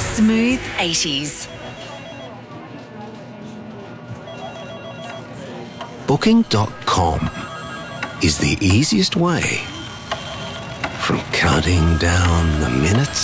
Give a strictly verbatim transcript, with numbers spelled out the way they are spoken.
Smooth eighties. Booking dot com is the easiest way from counting down the minutes